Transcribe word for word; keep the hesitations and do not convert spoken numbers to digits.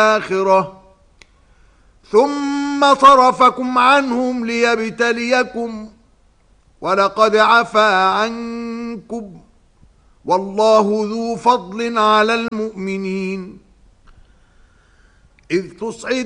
الآخرة ثم صرفكم عنهم ليبتليكم ولقد عفا عنكم والله ذو فضل على المؤمنين إذ تصعد